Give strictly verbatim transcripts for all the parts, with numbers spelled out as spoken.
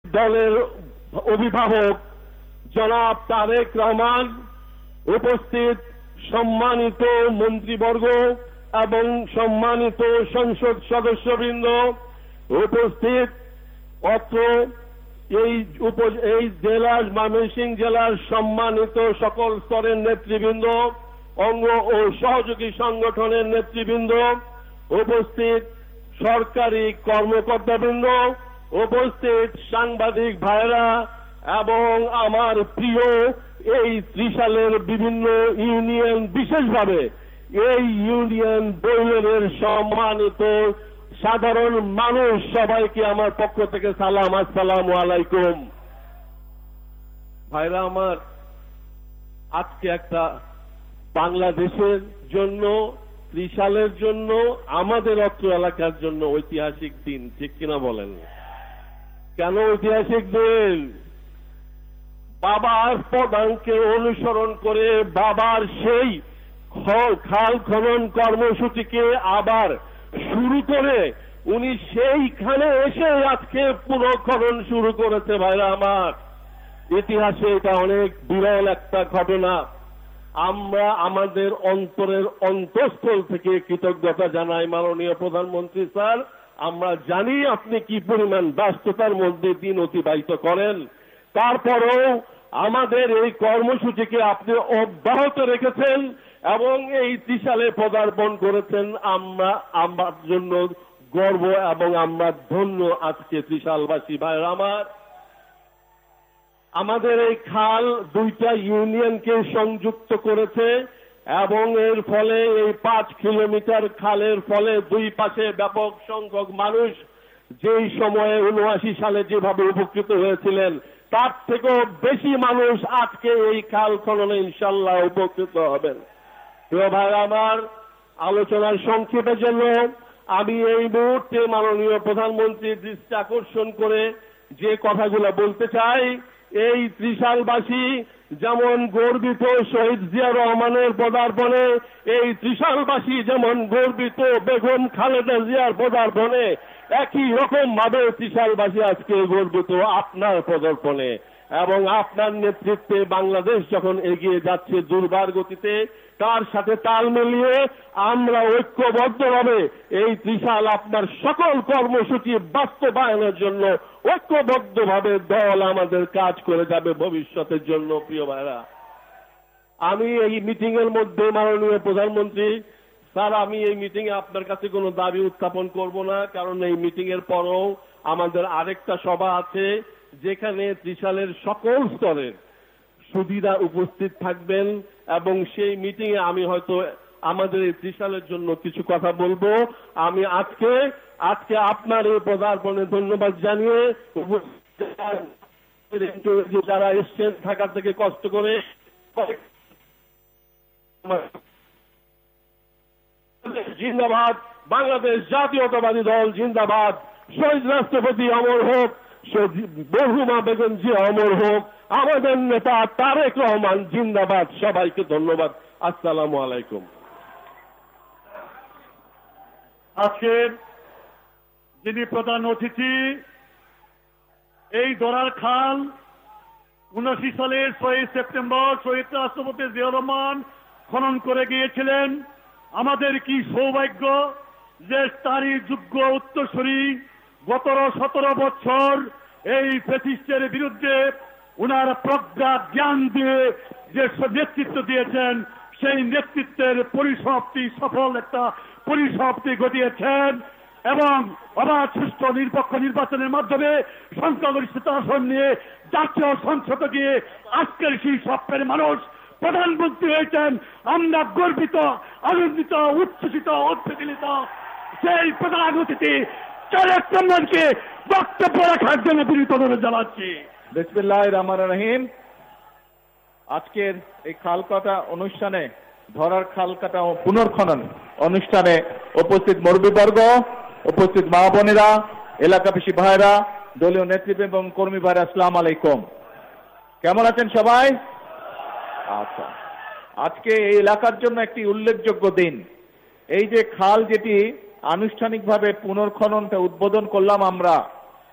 দলের অভিভাবক জনাব তারেক রহমান, উপস্থিত সম্মানিত মন্ত্রীবর্গ এবং সম্মানিত সংসদ সদস্যবৃন্দ, উপস্থিত অত্র এই উপ এই জেলার ময়মনসিংহ জেলার সম্মানিত সকল স্তরের নেতৃবৃন্দ, অঙ্গ ও সহযোগী সংগঠনের নেতৃবৃন্দ, উপস্থিত সরকারি কর্মকর্তাবৃন্দ, উপস্থিত সাংবাদিক ভাইরা এবং আমার প্রিয় এই ত্রিশালের বিভিন্ন ইউনিয়ন, বিশেষভাবে এই ইউনিয়ন বৈলের সম্মানিত সাধারণ মানুষ, সবাইকে আমার পক্ষ থেকে সালাম, আসসালামু আলাইকুম। ভাইরা আমার, আজকে একটা বাংলাদেশের জন্য, ত্রিশালের জন্য, আমাদের অত্র এলাকার জন্য ঐতিহাসিক দিন, ঠিক কিনা বলেন? কেন ঐতিহাসিক দিন? বাবার পদাঙ্কে অনুসরণ করে বাবার সেই খাল খনন কর্মসূচিকে আবার শুরু করে উনি সেইখানে এসে আজকে পুনঃখনন শুরু করেছে। ভাইরা আমার, ইতিহাসে এটা অনেক বিরল একটা ঘটনা। আমরা আমাদের অন্তরের অন্তঃস্থল থেকে কৃতজ্ঞতা জানাই মাননীয় প্রধানমন্ত্রী স্যার। আমরা জানি আপনি কি পরিমাণ ব্যস্ততার মধ্যে দিন অতিবাহিত করেন, তারপরেও আমাদের এই কর্মসূচিকে আপনি অব্যাহত রেখেছেন এবং এই ত্রিশালে পদার্পণ করেছেন। আমরা আমার জন্য গর্ব এবং আমরা ধন্য আজকে ত্রিশালবাসী। ভাইরা আমার, আমাদের এই খাল দুইটা ইউনিয়নকে সংযুক্ত করেছে এবং এর ফলে এই পাঁচ কিলোমিটার খালের ফলে দুই পাশে ব্যাপক সংখ্যক মানুষ যেই সময়ে উনআশি সালে যেভাবে উপকৃত হয়েছিলেন, তার থেকেও বেশি মানুষ আজকে এই খাল খননে ইনশাল্লাহ উপকৃত হবেন। প্রিয় ভাই আমার, আলোচনার সংক্ষেপের জন্য আমি এই মুহূর্তে মাননীয় প্রধানমন্ত্রীর দৃষ্টি আকর্ষণ করে যে কথাগুলো বলতে চাই, এই ত্রিশালবাসী যেমন গর্বিত শহীদ জিয়া রহমানের পদার্পণে, এই ত্রিশালবাসী যেমন গর্বিত বেগম খালেদা জিয়ার পদার্পণে, একই রকম ভাবে ত্রিশালবাসী আজকে গর্বিত আপনার পদার্পণে। এবং আপনার নেতৃত্বে বাংলাদেশ যখন এগিয়ে যাচ্ছে দুর্বার গতিতে, তার সাথে তাল মিলিয়ে আমরা ঐক্যবদ্ধভাবে এই ত্রিশাল আপনার সকল কর্মসূচি বাস্তবায়নের জন্য ঐক্যবদ্ধভাবে দল আমাদের কাজ করে যাবে ভবিষ্যতের জন্য। প্রিয় ভাইরা, আমি এই মিটিং এর মধ্যে মাননীয় প্রধানমন্ত্রী স্যার, আমি এই মিটিং এ আপনার কাছে কোনো দাবি উত্থাপন করব না, কারণ এই মিটিং এর পরও আমাদের আরেকটা সভা আছে যেখানে ত্রিশালের সকল স্তরের সুধীরা উপস্থিত থাকবেন এবং সেই মিটিং এ আমি হয়তো আমাদের এই ত্রিশালের জন্য কিছু কথা বলবো। আমি আজকে আজকে আপনার এই পদার্পণে ধন্যবাদ জানিয়ে যারা এসছেন ঢাকা থেকে কষ্ট করে, জিন্দাবাদ, বাংলাদেশ জাতীয়তাবাদী দল জিন্দাবাদ, শহীদ রাষ্ট্রপতি অমর হোক, মরহুমা বেগম জিয়া অমর হোক, আমাদের নেতা তারেক রহমান জিন্দাবাদ। সবাইকে ধন্যবাদ, আসসালামু আলাইকুম। আজকের যিনি প্রধান অতিথি, এই দরার খাল উনআশি সালের ছয়ই সেপ্টেম্বর শহীদ রাষ্ট্রপতি জিয়া রহমান খনন করে গিয়েছিলেন। আমাদের কি সৌভাগ্য যে তারই যোগ্য উত্তরসূরি গত সতেরো বছর এই ফ্যাসিস্টের বিরুদ্ধে উনার প্রজ্ঞা জ্ঞান দিয়ে যে নেতৃত্ব দিয়েছেন, সেই নেতৃত্বের পরিসমাপ্তি, সফল একটা পরিসমাপ্তি ঘটিয়েছেন এবং অবাধ সুষ্ঠু নিরপেক্ষ নির্বাচনের মাধ্যমে সংখ্যাগরিষ্ঠতা আসন নিয়ে জাতীয় সংসদে গিয়ে আজকের সেই স্বপ্নের মানুষ প্রধানমন্ত্রী হয়েছেন। আমরা গর্বিত, আনন্দিত, উচ্ছ্বসিত, উদ্বেলিত। সেই প্রধান অতিথি তারেক রহমানকে বক্তব্য রাখার জন্য বিনীত অনুরোধ জানাচ্ছি। বিসমিল্লাহির রহমানির রহিম। আজকের এই খাল কাটা অনুষ্ঠানে, ধরার খাল কাটা ও পুনর্খনন অনুষ্ঠানে উপস্থিত মুরব্বীবর্গ, উপস্থিত মা বোনেরা, এলাকাবাসী ভাইরা, দলীয় নেতৃত্ব এবং কর্মী ভাইরা, আসসালামু আলাইকুম। কেমন আছেন সবাই? আচ্ছা, আজকে এই এলাকার জন্য একটি উল্লেখযোগ্য দিন। এই যে খাল যেটি আনুষ্ঠানিকভাবে পুনর্খননটা উদ্বোধন করলাম আমরা,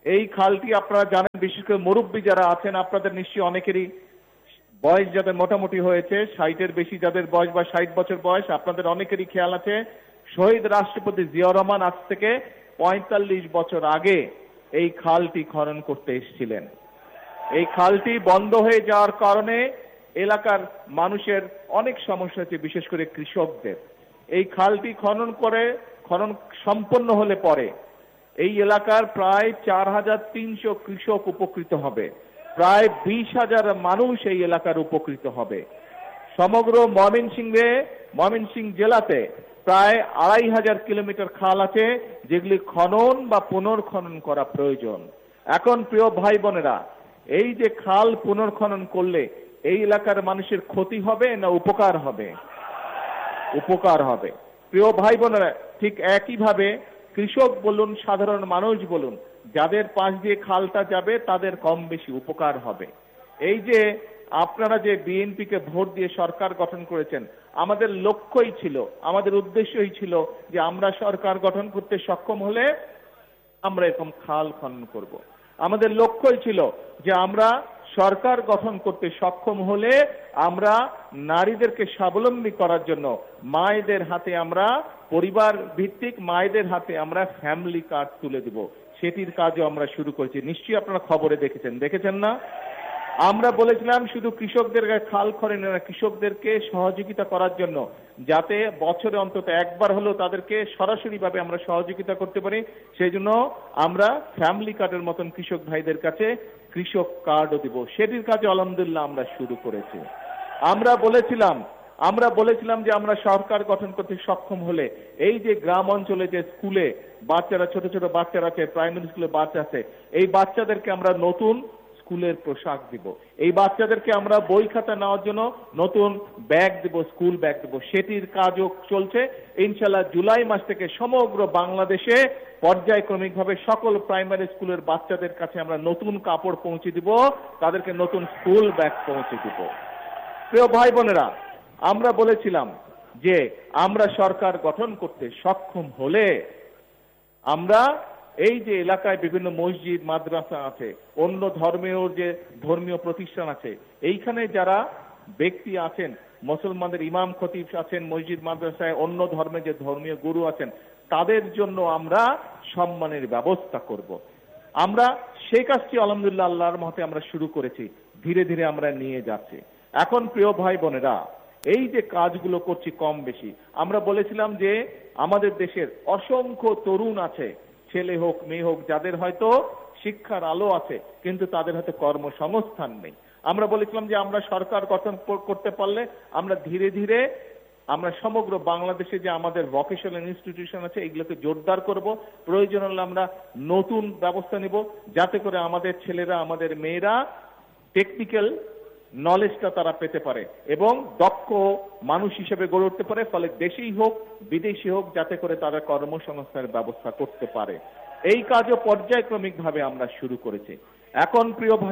এই খালটি আপনারা জানেন, বিশেষ করে মুরব্বী যারা আছেন আপনাদের নিশ্চয়ই অনেকেরই বয়স যাদের মোটামুটি হয়েছে, ষাটের বেশি যাদের বয়স বা ষাট বছর বয়স, আপনাদের অনেকেরই খেয়াল আছে শহীদ রাষ্ট্রপতি জিয়াউর রহমান আজ থেকে পঁয়তাল্লিশ বছর আগে এই খালটি খনন করতে এসেছিলেন। এই খালটি বন্ধ হয়ে যাওয়ার কারণে এলাকার মানুষের অনেক সমস্যা হচ্ছে, বিশেষ করে কৃষকদের। এই খালটি খনন করে খনন সম্পন্ন হলে পরে এই এলাকার প্রায় চার হাজার তিনশো কৃষক উপকৃত হবে, প্রায় বিশ হাজার মানুষ এই এলাকার উপকৃত হবে। সমগ্র ময়মনসিংহে ময়মনসিংহ জেলাতে প্রায় আড়াই হাজার কিলোমিটার খাল আছে যেগুলি খনন বা পুনর্খনন করা প্রয়োজন। এখন প্রিয় ভাই বোনেরা, এই যে খাল পুনর্খনন করলে এই এলাকার মানুষের ক্ষতি হবে না উপকার হবে? উপকার হবে। প্রিয় ভাই বোনেরা, ঠিক একইভাবে কৃষক বলুন, সাধারণ মানুষ বলুন, যাদের পাশ দিয়ে খালটা যাবে তাদের কম বেশি উপকার হবে। এই যে আপনারা যে বিএনপিকে ভোট দিয়ে সরকার গঠন করেছেন, আমাদের লক্ষ্যই ছিল, আমাদের উদ্দেশ্যই ছিল যে আমরা সরকার গঠন করতে সক্ষম হলে আমরা এরকম খাল খনন করব। আমাদের লক্ষ্যই ছিল যে আমরা সরকার গঠন করতে সক্ষম হলে আমরা নারীদেরকে স্বাবলম্বী করার জন্য মায়েদের হাতে আমরা পরিবার ভিত্তিক মায়েদের হাতে আমরা ফ্যামিলি কার্ড তুলে দেব। সেটির কাজও আমরা শুরু করেছি, নিশ্চয়ই আপনারা খবরে দেখেছেন, দেখেছেন না? আমরা বলেছিলাম শুধু কৃষকদের খাল খননে না, কৃষকদেরকে সহযোগিতা করার জন্য যাতে বছরে অন্তত একবার হলেও তাদেরকে সরাসরি ভাবে আমরা সহযোগিতা করতে পারি, সেই জন্য আমরা ফ্যামিলি কার্ডের মতন কৃষক ভাইদের কাছে কৃষক কার্ডও দিব। সেটির কাজে আলহামদুলিল্লাহ আমরা শুরু করেছি। আমরা বলেছিলাম আমরা বলেছিলাম যে আমরা সরকার গঠন করতে সক্ষম হলে এই যে গ্রাম অঞ্চলে যে স্কুলে বাচ্চারা, ছোট ছোট বাচ্চারা আছে, প্রাইমারি স্কুলে বাচ্চা আছে, এই বাচ্চাদেরকে আমরা নতুন স্কুলের পোশাক দিব, এই বাচ্চাদেরকে আমরা বই খাতা নেওয়ার জন্য নতুন ব্যাগ দেব, স্কুল ব্যাগ দেব। সেটির কাজও চলছে। ইনশাআল্লাহ জুলাই মাস থেকে সমগ্র বাংলাদেশে পর্যায়ক্রমিকভাবে সকল প্রাইমারি স্কুলের বাচ্চাদের কাছে আমরা নতুন কাপড় পৌঁছে দিব, তাদেরকে নতুন স্কুল ব্যাগ পৌঁছে দিব। প্রিয় ভাই বোনেরা, আমরা বলেছিলাম যে আমরা সরকার গঠন করতে সক্ষম হলে আমরা এই যে এলাকায় বিভিন্ন মসজিদ, মাদ্রাসা আছে, অন্য ধর্মীয় যে ধর্মীয় প্রতিষ্ঠান আছে, এইখানে যারা ব্যক্তি আছেন, মুসলমানদের ইমাম খতিব আছেন মসজিদ মাদ্রাসায়, অন্য ধর্মে যে ধর্মীয় গুরু আছেন, তাদের জন্য আমরা সম্মানের ব্যবস্থা করব। আমরা সেই কাজটি আলহামদুলিল্লাহ আল্লাহর মতে আমরা শুরু করেছি, ধীরে ধীরে আমরা নিয়ে যাচ্ছি। এখন প্রিয় ভাই বোনেরা, এই যে কাজগুলো করছি কম বেশি, আমরা বলেছিলাম যে আমাদের দেশের অসংখ্য তরুণ আছে, ছেলে হোক মেয়ে হোক, যাদের হয়তো শিক্ষার আলো আছে কিন্তু তাদের হয়তো কর্মসংস্থান নেই। আমরা বলেছিলাম যে আমরা সরকার গঠন করতে পারলে আমরা ধীরে ধীরে আমরা সমগ্র বাংলাদেশে যে আমাদের ভোকেশনাল ইনস্টিটিউশন আছে এগুলোকে জোরদার করব। প্রয়োজন হলে আমরা নতুন ব্যবস্থা নিব যাতে করে আমাদের ছেলেরা, আমাদের মেয়েরা টেকনিক্যাল নলেজটা তারা পেতে পারে এবং দক্ষ মানুষ হিসেবে গড়ে উঠতে পারে, ফলে দেশেই হোক বিদেশি হোক যাতে করে তারা কর্মসংস্থানের ব্যবস্থা করতে পারে। এই কাজও পর্যায়ক্রমিক ভাবে আমরা শুরু করেছি। এখন প্রিয় ভাই,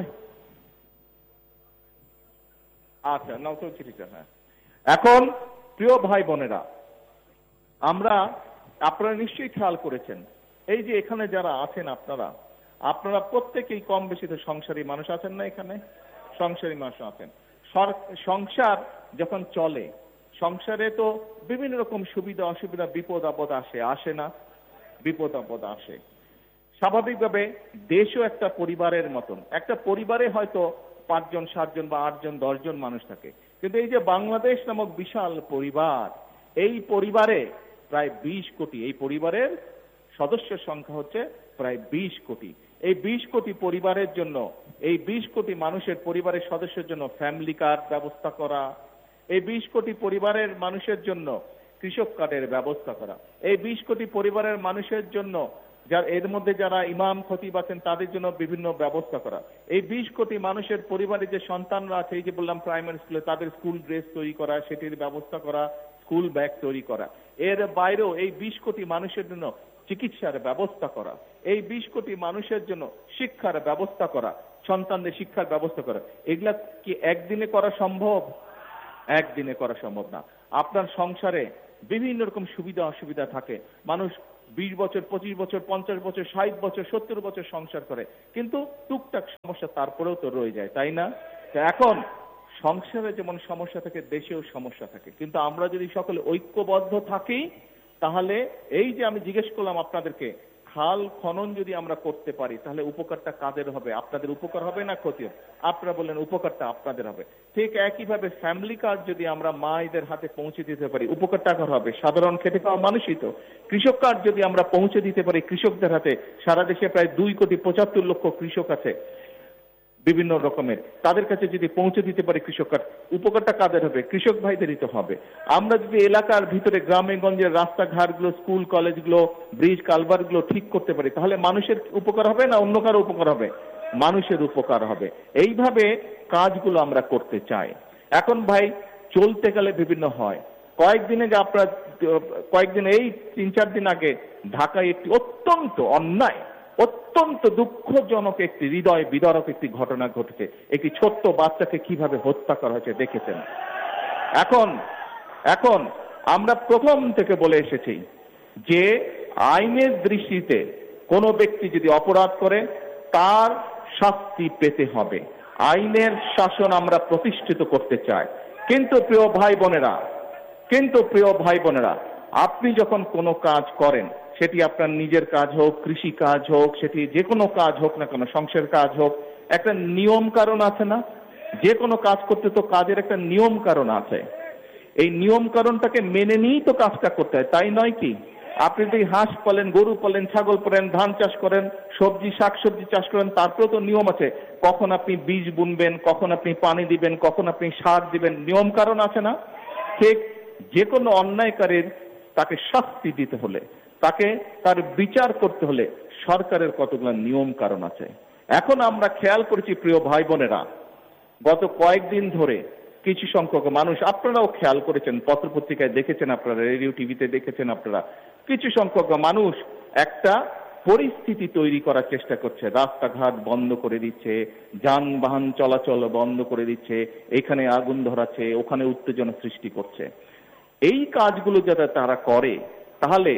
আচ্ছা নাও তো চিঠিটা, হ্যাঁ। এখন প্রিয় ভাই বোনেরা, আমরা আপনারা নিশ্চয়ই খেয়াল করেছেন এই যে এখানে যারা আছেন আপনারা আপনারা প্রত্যেকেই কম বেশি তো সংসারী মানুষ আছেন না? এখানে সংসারী মানুষ আছেন। সংসার যখন চলে, সংসারে তো বিভিন্ন রকম সুবিধা অসুবিধা, বিপদ আপদ আসে, আসে না? বিপদ আপদ আসে। স্বাভাবিকভাবে দেশও একটা পরিবারের মতন। একটা পরিবারে হয়তো পাঁচজন, সাতজন বা আটজন, দশজন মানুষ থাকে, কিন্তু এই যে বাংলাদেশ নামক বিশাল পরিবার, এই পরিবারে প্রায় বিশ কোটি, এই পরিবারের সদস্যের সংখ্যা হচ্ছে প্রায় বিশ কোটি। এই বিশ কোটি পরিবারের জন্য, এই বিশ কোটি মানুষের পরিবারের সদস্যের জন্য ফ্যামিলি কার্ড ব্যবস্থা করা, এই বিশ কোটি পরিবারের মানুষের জন্য কৃষক কার্ডের ব্যবস্থা করা, এই বিশ কোটি পরিবারের মানুষের জন্য যার এর মধ্যে যারা ইমাম খতিব আছেন তাদের জন্য বিভিন্ন ব্যবস্থা করা, এই বিশ কোটি মানুষের পরিবারে যে সন্তানরা আছে, এই যে বললাম প্রাইমারি স্কুলে, তাদের স্কুল ড্রেস তৈরি করা, সেটির ব্যবস্থা করা, স্কুল ব্যাগ তৈরি করা। এর বাইরেও এই বিশ কোটি মানুষের জন্য চিকিৎসার ব্যবস্থা করা, এই বিশ কোটি মানুষের জন্য শিক্ষার ব্যবস্থা করা, সন্তানদের শিক্ষার ব্যবস্থা করা, এগুলা কি একদিনে করা সম্ভব? একদিনে করা সম্ভব না। আপনার সংসারে বিভিন্ন রকম সুবিধা অসুবিধা থাকে, মানুষ বিশ বছর, পঁচিশ বছর, পঞ্চাশ বছর, ষাট বছর, সত্তর বছর সংসার করে, কিন্তু টুকটাক সমস্যা তারপরেও তো রয়ে যায়, তাই না? তো এখন সংসারে যেমন সমস্যা থাকে, দেশেও সমস্যা থাকে, কিন্তু আমরা যদি সকলে ঐক্যবদ্ধ থাকি, তাহলে এই যে আমি জিজ্ঞেস করলাম আপনাদেরকে, খাল খনন যদি আমরা করতে পারি তাহলে উপকারটা কাদের হবে? আপনাদের উপকার হবে না ক্ষতি হবে? আপনারা বললেন উপকারটা আপনাদের হবে। ঠিক একইভাবে ফ্যামিলি কার্ড যদি আমরা মায়েদের হাতে পৌঁছে দিতে পারি, উপকারটা কার হবে? সাধারণ খেটে খাওয়া মানুষই তো। কৃষক কার্ড যদি আমরা পৌঁছে দিতে পারি কৃষকদের হাতে, সারা দেশে প্রায় দুই কোটি পঁচাত্তর লক্ষ কৃষক আছে বিভিন্ন রকমের, তাদের কাছে যদি পৌঁছে দিতে পারি কৃষক কার্ড, উপকারটা কাদের হবে? কৃষক ভাইদেরই তো হবে। আমরা যদি এলাকার ভিতরে গ্রামে গঞ্জের রাস্তাঘাটগুলো, স্কুল কলেজগুলো, ব্রিজ কালভারগুলো ঠিক করতে পারি, তাহলে মানুষের উপকার হবে না অন্য কারো উপকার হবে? মানুষের উপকার হবে। এইভাবে কাজগুলো আমরা করতে চাই। এখন ভাই চলতে গেলে বিভিন্ন হয়। কয়েকদিনে যে আপনারা কয়েকদিন এই তিন চার দিন আগে ঢাকায় একটি অত্যন্ত অন্যায়, অত্যন্ত দুঃখজনক একটি হৃদয় বিদারক একটি ঘটনা ঘটেছে। একটি ছোট্ট বাচ্চাকে কিভাবে হত্যা করা হয়েছে দেখেছেন। এখন এখন আমরা প্রথম থেকে বলে এসেছি যে আইনের দৃষ্টিতে কোনো ব্যক্তি যদি অপরাধ করে তার শাস্তি পেতে হবে। আইনের শাসন আমরা প্রতিষ্ঠিত করতে চাই। কিন্তু প্রিয় ভাই বোনেরা, কিন্তু প্রিয় ভাই বোনেরা, আপনি যখন কোনো কাজ করেন, সেটি আপনার নিজের কাজ হোক, কৃষি কাজ হোক, সেটি যে কোনো কাজ হোক না কেন, সংসারের কাজ হোক, একটা নিয়ম কারণ আছে না? যে কোনো কাজ করতে তো কাজের একটা নিয়ম কারণ আছে। এই নিয়ম কারণটাকে মেনে নিয়েই তো কাজটা করতে হয়, তাই নয় কি? আপনি যদি হাঁস পালেন, গরু পালেন, ছাগল পালেন, ধান চাষ করেন, সবজি শাকসবজি চাষ করেন, তারপরেও তো নিয়ম আছে। কখন আপনি বীজ বুনবেন, কখন আপনি পানি দিবেন, কখন আপনি সার দিবেন, নিয়ম কারণ আছে না? ঠিক যে কোনো অন্যায়কারীর তাকে শাস্তি দিতে হলে, তাকে তার বিচার করতে হলে সরকারের কতগুলো নিয়ম কারণ আছে। এখন আমরা খেয়াল করেছি প্রিয় ভাই বোনেরা, গত কয়েকদিন ধরে কিছু সংখ্যক মানুষ, আপনারাও খেয়াল করেছেন, পত্রপত্রিকায় দেখেছেন, আপনারা রেডিও টিভিতে দেখেছেন, আপনারা কিছু সংখ্যক মানুষ একটা পরিস্থিতি তৈরি করার চেষ্টা করছে। রাস্তাঘাট বন্ধ করে দিচ্ছে, যানবাহন চলাচল বন্ধ করে দিচ্ছে, এখানে আগুন ধরাচ্ছে, ওখানে উত্তেজনা সৃষ্টি করছে। এই কাজগুলো যাতে তারা করে, তাহলে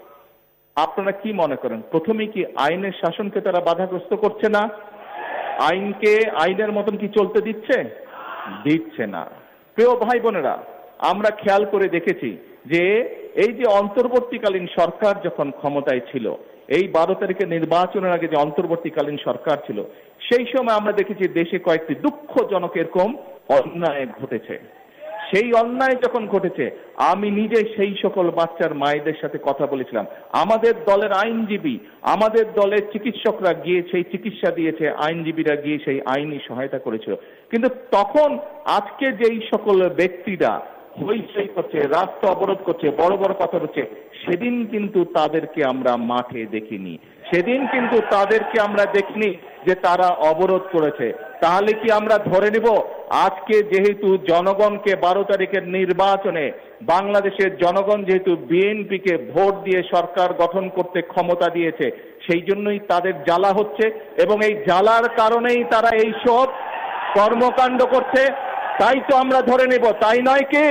আপনারা কি মনে করেন, প্রথমেই কি আইনের শাসনকে তারা বাধাগ্রস্ত করছে না? আইনকে আইনের মতন কি চলতে দিচ্ছে? দিচ্ছে না। প্রিয় ভাই বোনেরা, আমরা খেয়াল করে দেখেছি যে এই যে অন্তর্বর্তীকালীন সরকার যখন ক্ষমতায় ছিল, এই বারো তারিখে নির্বাচনের আগে যে অন্তর্বর্তীকালীন সরকার ছিল, সেই সময় আমরা দেখেছি দেশে কয়েকটি দুঃখজনক এরকম অন্যায় ঘটেছে। সেই অন্যায় যখন ঘটেছে, আমি নিজে সেই সকল বাচ্চার মায়েদের সাথে কথা বলেছিলাম। আমাদের দলের আইনজীবী, আমাদের দলের চিকিৎসকরা গিয়ে সেই চিকিৎসা দিয়েছে, আইনজীবীরা গিয়ে সেই আইনি সহায়তা করেছিল। কিন্তু তখন আজকে যেই সকল ব্যক্তিরা হইচই করছে, রাস্তা অবরোধ করছে, বড় বড় কথা হচ্ছে, সেদিন কিন্তু তাদেরকে আমরা মাঠে দেখিনি। সেদিন কিন্তু তাদেরকে আমরা দেখিনি যে তারা অবরোধ করেছে। তাহলে কি আমরা ধরে নিব আজকে যেহেতু জনগণকে বারো তারিখের নির্বাচনে বাংলাদেশের জনগণ যেহেতু বিএনপিকে ভোট দিয়ে সরকার গঠন করতে ক্ষমতা দিয়েছে, সেই জন্যই তাদের জ্বালা হচ্ছে এবং এই জ্বালার কারণেই তারা এই সব কর্মকাণ্ড করছে, তাই তো আমরা ধরে নেব, তাই নয় কি?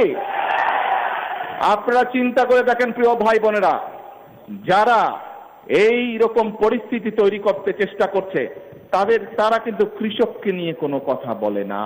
আপনারা চিন্তা করে দেখেন প্রিয় ভাই বোনেরা, যারা এই রকম পরিস্থিতি তৈরি করতে চেষ্টা করছে, তাদের তারা কিন্তু কৃষককে নিয়ে কোনো কথা বলে না।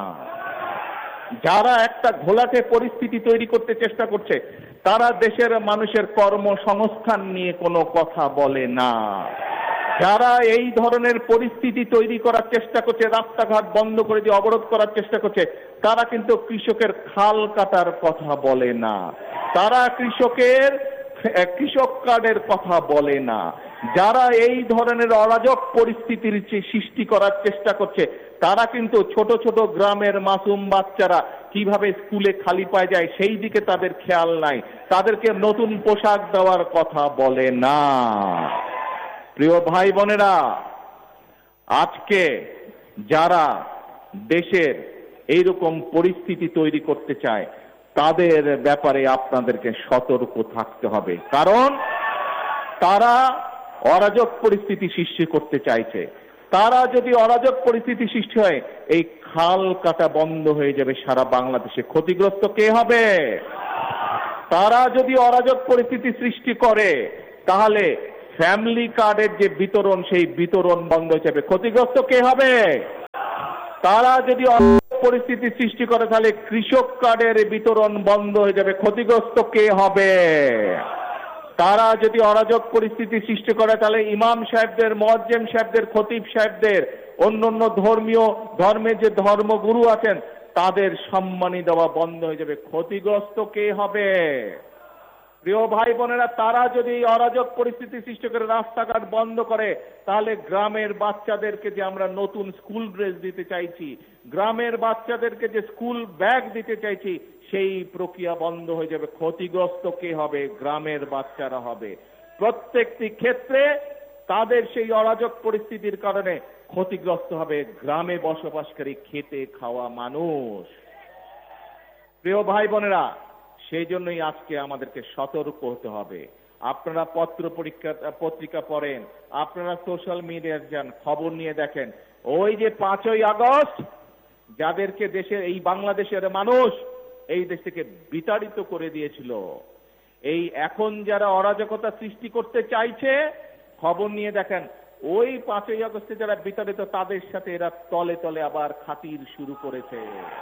যারা একটা ঘোলাটে পরিস্থিতি তৈরি করতে চেষ্টা করছে, তারা দেশের মানুষের কর্মসংস্থান নিয়ে কোনো কথা বলে না। যারা এই ধরনের পরিস্থিতি তৈরি করার চেষ্টা করছে, রাস্তাঘাট বন্ধ করে দিয়ে অবরোধ করার চেষ্টা করছে, তারা কিন্তু কৃষকের খাল কাটার কথা বলে না, তারা কৃষকের কৃষক কার্ডের কথা বলে না। যারা এই ধরনের অরাজক পরিস্থিতির সৃষ্টি করার চেষ্টা করছে, তারা কিন্তু ছোট ছোট গ্রামের মাসুম বাচ্চারা কিভাবে স্কুলে খালি পায়ে যায় সেই দিকে তাদের খেয়াল নাই, তাদেরকে নতুন পোশাক দেওয়ার কথা বলে না। প্রিয় ভাই বোনেরা, আজকে যারা দেশের এইরকম পরিস্থিতি তৈরি করতে চায়, তাদের ব্যাপারে আপনাদেরকে সতর্ক থাকতে হবে, কারণ তারা অরাজক পরিস্থিতি সৃষ্টি করতে চাইছে। তারা যদি অরাজক পরিস্থিতি সৃষ্টি হয়, এই খাল কাটা বন্ধ হয়ে যাবে সারা বাংলাদেশে। ক্ষতিগ্রস্ত কে হবে? তারা যদি অরাজক পরিস্থিতি সৃষ্টি করে, তাহলে ফ্যামিলি কার্ডের যে বিতরণ সেই বিতরণ বন্ধ হয়ে যাবে। ক্ষতিগ্রস্ত কে হবে? তারা যদি পরিস্থিতি সৃষ্টি করে তাহলে কৃষক কার্ডের বিতরণ বন্ধ হয়ে যাবে। ক্ষতিগ্রস্ত কে হবে? তারা যদি অরাজক পরিস্থিতি সৃষ্টি করে তাহলে ইমাম সাহেবদের, মুয়াজ্জিম সাহেবদের, খতিব সাহেবদের, অন্য অন্য ধর্মীয় ধর্মের যে ধর্মগুরু আছেন তাদের সম্মানী দেওয়া বন্ধ হয়ে যাবে। ক্ষতিগ্রস্ত কে হবে? প্রিয় ভাই বোনেরা, তারা যদি অরাজক পরিস্থিতি সৃষ্টি করে রাস্তাঘাট বন্ধ করে তাহলে গ্রামের বাচ্চাদেরকে যে আমরা নতুন স্কুল ড্রেস দিতে চাইছি, গ্রামের বাচ্চাদেরকে যে স্কুল ব্যাগ দিতে চাইছি, সেই প্রক্রিয়া বন্ধ হয়ে যাবে। ক্ষতিগ্রস্ত কে হবে? গ্রামের বাচ্চারা হবে। প্রত্যেকটি ক্ষেত্রে তাদের সেই অরাজক পরিস্থিতির কারণে ক্ষতিগ্রস্ত হবে গ্রামে বসবাসকারী খেটে খাওয়া মানুষ। প্রিয় ভাই বোনেরা, সেই জন্যই আজকে আমাদেরকে সতর্ক হতে হবে। আপনারা পত্র পরীক্ষা পত্রিকা পড়েন, আপনারা সোশ্যাল মিডিয়ায় যান, খবর নিয়ে দেখেন, ওই যে পাঁচই আগস্ট যাদেরকে দেশের এই বাংলাদেশের মানুষ এই দেশ থেকে বিতাড়িত করে দিয়েছিল, এই এখন যারা অরাজকতা সৃষ্টি করতে চাইছে, খবর নিয়ে দেখেন ওই পাঁচই আগস্টে যারা বিতাড়িত তাদের সাথে এরা তলে তলে আবার খাতির শুরু করেছে।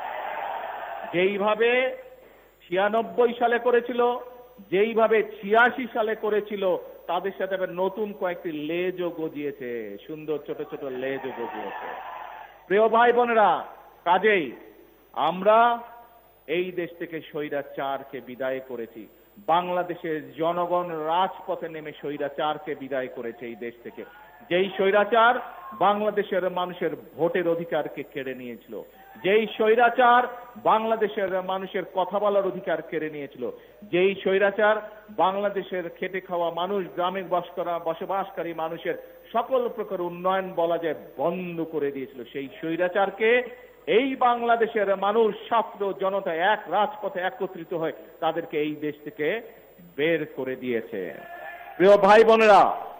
যেইভাবে ছিয়ানব্বই সালে করেছিল, যেইভাবে ছিয়াশি সালে করেছিল, তাদের সাথে আবার নতুন কয়েকটি লেজও গজিয়েছে, সুন্দর ছোট ছোট লেজও গজিয়েছে। প্রিয় ভাই বোনেরা, কাজেই আমরা এই দেশ থেকে স্বৈরাচারকে বিদায় করেছি। বাংলাদেশের জনগণ রাজপথে নেমে স্বৈরাচারকে বিদায় করেছে এই দেশ থেকে। যেই স্বৈরাচার বাংলাদেশের মানুষের ভোটের অধিকারকে কেড়ে নিয়েছিল, যেই স্বৈরাচার বাংলাদেশের মানুষের কথা বলার অধিকার কেড়ে নিয়েছিল, যেই স্বৈরাচার বাংলাদেশের খেটে খাওয়া মানুষ, গ্রামে বাস করা বসবাসকারী মানুষের সকল প্রকার উন্নয়ন বলা যায় বন্ধ করে দিয়েছিল, সেই স্বৈরাচারকে এই বাংলাদেশের মানুষ, ছাত্র জনতা এক রাজপথে একত্রিত হয়ে তাদেরকে এই দেশ থেকে বের করে দিয়েছে। প্রিয় ভাই বোনেরা,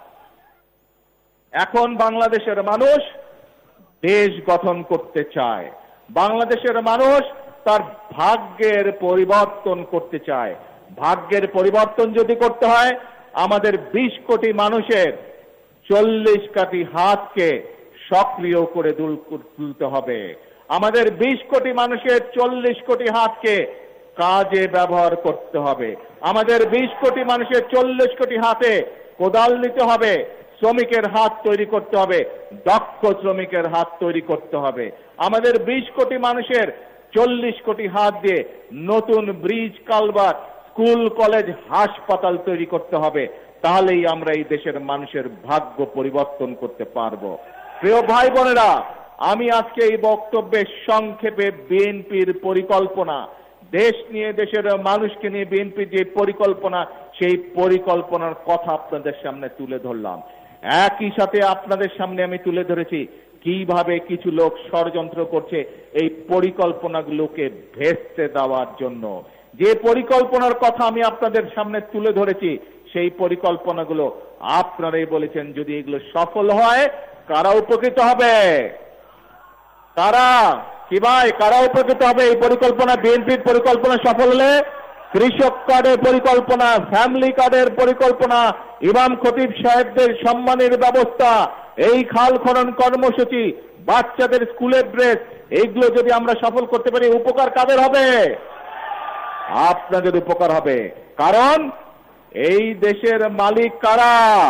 এখন বাংলাদেশের মানুষ দেশ গঠন করতে চায়। বাংলাদেশের মানুষ তার ভাগ্যের পরিবর্তন করতে চায়। ভাগ্যের পরিবর্তন যদি করতে হয়, আমাদের বিশ কোটি মানুষের চল্লিশ কোটি হাতকে সক্রিয় করে তুলতে হবে। আমাদের বিশ কোটি মানুষের চল্লিশ কোটি হাতকে কাজে ব্যবহার করতে হবে। আমাদের বিশ কোটি মানুষের চল্লিশ কোটি হাতে কোদাল নিতে হবে, শ্রমিকের হাত তৈরি করতে হবে, দক্ষ শ্রমিকের হাত তৈরি করতে হবে। আমাদের বিশ কোটি মানুষের চল্লিশ কোটি হাত দিয়ে নতুন ব্রিজ, কালভার্ট, স্কুল, কলেজ, হাসপাতাল তৈরি করতে হবে। তাহলেই আমরা এই দেশের মানুষের ভাগ্য পরিবর্তন করতে পারবো। প্রিয় ভাই বোনেরা, আমি আজকে এই বক্তব্যে সংক্ষেপে বিএনপির পরিকল্পনা, দেশ নিয়ে, দেশের মানুষকে নিয়ে বিএনপির যে পরিকল্পনা, সেই পরিকল্পনার কথা আপনাদের সামনে তুলে ধরলাম। একই সাথে আপনাদের সামনে আমি তুলে ধরেছি কিভাবে কিছু লোক ষড়যন্ত্র করছে এই পরিকল্পনাগুলোকে ভেস্তে দেওয়ার জন্য। যে পরিকল্পনার কথা আমি আপনাদের সামনে তুলে ধরেছি, সেই পরিকল্পনাগুলো আপনারাই বলেছেন যদি এগুলো সফল হয় কারা উপকৃত হবে? কারা? কি ভাই, কারা উপকৃত হবে এই পরিকল্পনা? বিএনপির পরিকল্পনা সফল হলে কৃষক কার্ডের পরিকল্পনা, ফ্যামিলি কার্ডের পরিকল্পনা, ইমাম খতিব সাহেবদের সম্মানের ব্যবস্থা, এই খাল খনন কর্মসূচি, বাচ্চাদের স্কুলের ড্রেস, এইগুলো যদি আমরা সফল করতে পারি, উপকার কাদের হবে? আপনাদের উপকার হবে। কারণ এই দেশের মালিক কারা?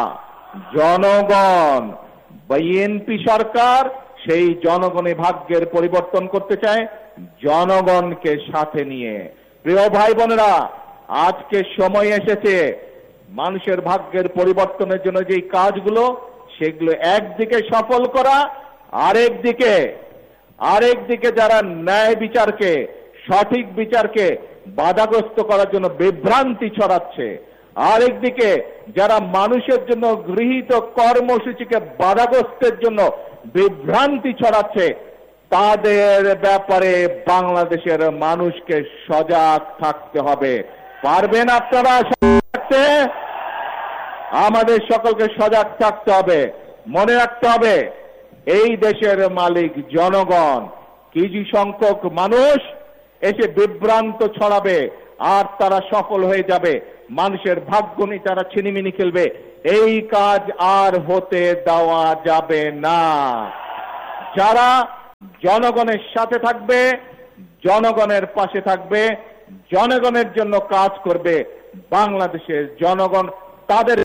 জনগণ। বিএনপি সরকার সেই জনগণের ভাগ্যের পরিবর্তন করতে চায় জনগণকে সাথে নিয়ে। প্রিয় ভাই বোনেরা, আজকে সময় এসেছে মানুষের ভাগ্যের পরিবর্তনের জন্য যে কাজগুলো, সেগুলো একদিকে সফল করা, আরেক দিকে আরেক দিকে যারা ন্যায় বিচারকে, সঠিক বিচারকে বাধাগ্রস্ত করার জন্য বিভ্রান্তি ছড়াচ্ছে, আরেকদিকে যারা মানুষের জন্য গৃহীত কর্মসূচিকে বাধাগ্রস্তের জন্য বিভ্রান্তি ছড়াচ্ছে, তাদের ব্যাপারে বাংলাদেশের মানুষকে সজাগ থাকতে হবে। পারবেন আপনারা সজাগ থাকতে? আমাদের সকলকে সজাগ থাকতে হবে। মনে রাখতে হবে এই দেশের মালিক জনগণ। কিছু সংখ্যক মানুষ এসে বিভ্রান্ত ছড়াবে, আর তারা সফল হয়ে যাবে, মানুষের ভাগ্য নিয়ে তারা ছিনিমিনি খেলবে। এই কাজ আর হতে দেওয়া যাবে না। যারা জনগণের সাথে থাকবে, জনগণের পাশে থাকবে, জনগণের জন্য কাজ করবে, বাংলাদেশের জনগণ তাদের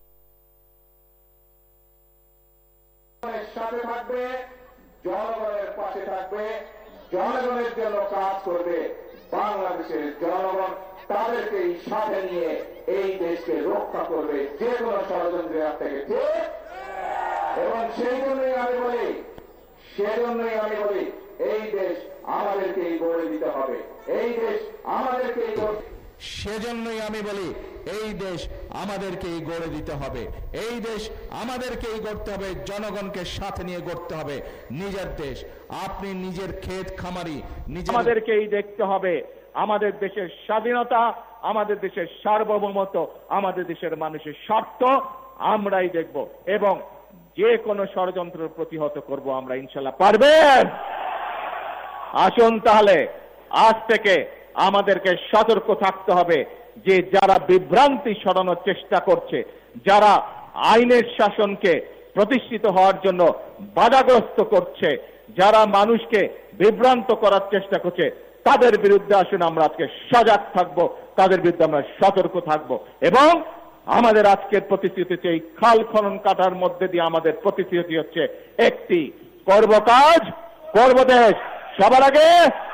সাথে থাকবে, জনগণের পাশে থাকবে, জনগণের জন্য কাজ করবে, বাংলাদেশের জনগণ তাদেরকে সাথে নিয়ে এই দেশকে রক্ষা করবে যে কোনো ষড়যন্ত্রের হাত থেকে। ঠিক, এবং সেই জন্যই আমি বলি সেজন্যই আমি বলি এই দেশ আমাদেরকেই গড়ে দিতে হবে, এই দেশ আমাদেরকেই সেজন্যই আমি বলি এই দেশ আমাদেরকেই গড়ে দিতে হবে, এই দেশ আমাদেরকেই গড়তে হবে, জনগণকে সাথে নিয়ে গড়তে হবে নিজের দেশ। আপনি নিজের ক্ষেত খামারি, আমাদেরকেই দেখতে হবে আমাদের দেশের স্বাধীনতা, আমাদের দেশের সার্বভৌমত্ব, আমাদের দেশের মানুষের স্বার্থ আমরাই দেখব এবং যে কোনো ষড়যন্ত্র প্রতিহত করব আমরা, ইনশাল্লাহ পারবেন। আসুন তাহলে আজ থেকে আমাদেরকে সতর্ক থাকতে হবে যে যারা বিভ্রান্তি ছড়ানোর চেষ্টা করছে, যারা আইনের শাসনকে প্রতিষ্ঠিত হওয়ার জন্য বাধাগ্রস্ত করছে, যারা মানুষকে বিভ্রান্ত করার চেষ্টা করছে, তাদের বিরুদ্ধে আসুন আমরা আজকে সজাগ থাকব, তাদের বিরুদ্ধে আমরা সতর্ক থাকব এবং আমাদের আজকের প্রতিশ্রুতি হচ্ছে এই খাল খনন কাটার মধ্যে দিয়ে আমাদের প্রতিশ্রুতি হচ্ছে একটি, করব কাজ করব দেশ। সবার আগে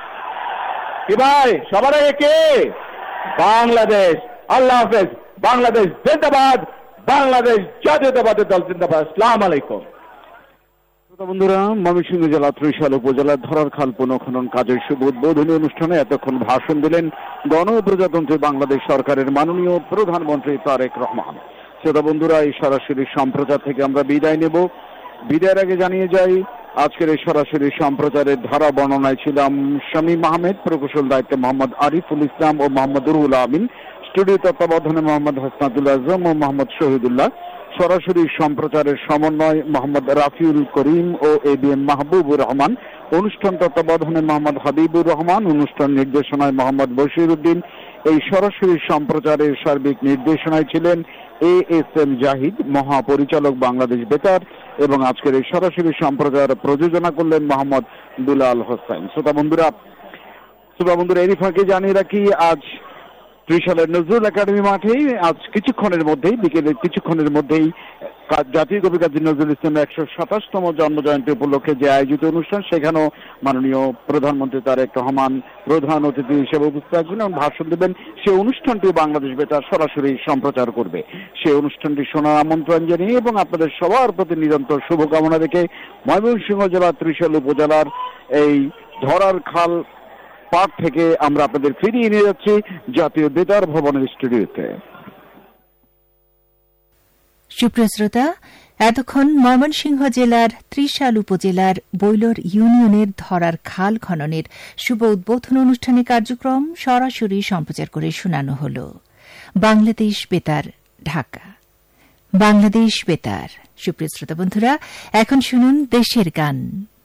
কি ভাই? সবার আগে কে? বাংলাদেশ। আল্লাহ হাফেজ। বাংলাদেশ জিন্দাবাদ, বাংলাদেশ জাতীয়তাবাদী দল জিন্দাবাদ। আসসালামু আলাইকুম। বন্ধুরা, ময়মনসিংহ জেলা ত্রিশাল উপজেলার ধরার খাল পুনঃখনন কাজের শুভ উদ্বোধনী অনুষ্ঠানে এতক্ষণ ভাষণ দিলেন গণপ্রজাতন্ত্রী বাংলাদেশ সরকারের মাননীয় প্রধানমন্ত্রী তারেক রহমান। শ্রোতা বন্ধুরা, এই সরাসরি সম্প্রচার থেকে আমরা বিদায় নেব। বিদায়ের আগে জানিয়ে যাই, আজকের এই সরাসরি সম্প্রচারের ধারা বর্ণনায় ছিলাম শামীম আহমেদ, প্রকৌশল দায়িত্বে মোহাম্মদ আরিফুল ইসলাম ও মোহাম্মদ রুহুল আমিন, স্টুডিও তত্ত্বাবধানে মোহাম্মদ হাসনাতুল আজম ও মোহাম্মদ শহীদুল্লাহ, সরাসরি সম্প্রচারের সমন্বয় মোহাম্মদ রাফিউল করিম ও A B M Mahbubur Rahman, অনুষ্ঠান তত্ত্বাবধানে মোহাম্মদ হাবিবুর রহমান, অনুষ্ঠান নির্দেশনায় মোহাম্মদ বশির উদ্দিন। এই সরাসরি সম্প্রচারের সার্বিক নির্দেশনায় ছিলেন এ এস এম জাহিদ, মহাপরিচালক বাংলাদেশ বেতার, এবং আজকের এই সরাসরি সম্প্রচার প্রযোজনা করলেন মোহাম্মদ দুলাল হোসেন। শ্রোতা বন্ধুরা শ্রোতা বন্ধুরা এরই ফাঁকে জানিয়ে রাখি, আজ ত্রিশালের নজরুল একাডেমি মাঠেই আজ কিছুক্ষণের মধ্যেই বিকেলে কিছুক্ষণের মধ্যেই জাতীয় কবি কাজী নজরুল ইসলামের একশো সাতাশতম জন্মজয়ন্তী উপলক্ষে যে আয়োজিত অনুষ্ঠান, সেখানেও মাননীয় প্রধানমন্ত্রী তারেক রহমান প্রধান অতিথি হিসেবে উপস্থিত থাকবেন এবং ভাষণ দেবেন। সেই অনুষ্ঠানটি বাংলাদেশ বেতার সরাসরি সম্প্রচার করবে। সেই অনুষ্ঠানটি শোনার আমন্ত্রণ জানিয়ে এবং আপনাদের সবার প্রতি নিরন্তর শুভকামনা রেখে ময়মনসিংহ জেলার ত্রিশাল উপজেলার এই ধরার খাল পার্ক থেকে আমরা আপনাদের ফিরিয়ে নিয়ে যাচ্ছি জাতীয় বেতার ভবনের স্টুডিওতে। সুপ্রিয় শ্রোতা, এতক্ষণ ময়মনসিংহ জেলার ত্রিশাল উপজেলার বৈলর ইউনিয়নের ধরার খাল খননের শুভ উদ্বোধন অনুষ্ঠানে কার্যক্রম সরাসরি সম্প্রচার করে শোনানো হল। বাংলাদেশ বেতার, ঢাকা। বাংলাদেশ বেতার। সুপ্রিয় শ্রোতা বন্ধুরা, এখন শুনুন দেশের গান।